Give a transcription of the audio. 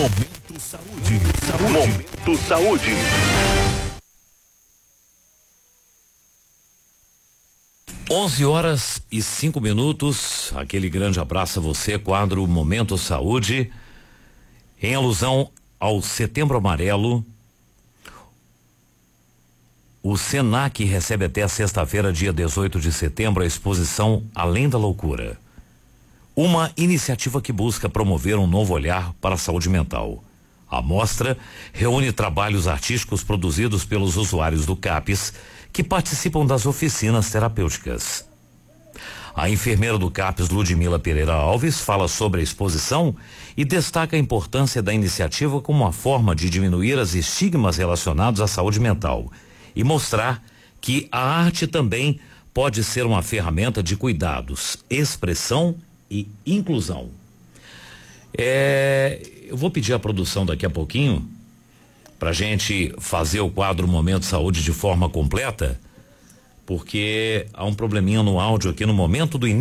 Momento Saúde. Momento Saúde. Onze horas e 5 minutos. Aquele grande abraço a você, quadro Momento Saúde. Em alusão ao Setembro Amarelo, o Senac recebe até sexta-feira, dia 18 de setembro, a exposição Além da Loucura. Uma iniciativa que busca promover um novo olhar para a saúde mental. A mostra reúne trabalhos artísticos produzidos pelos usuários do CAPS que participam das oficinas terapêuticas. A enfermeira do CAPS, Ludmila Pereira Alves, fala sobre a exposição e destaca a importância da iniciativa como uma forma de diminuir os estigmas relacionados à saúde mental e mostrar que a arte também pode ser uma ferramenta de cuidados, expressão e inclusão. Eu vou pedir à produção daqui a pouquinho pra gente fazer o quadro Momento Saúde de forma completa, porque há um probleminha no áudio aqui no momento do início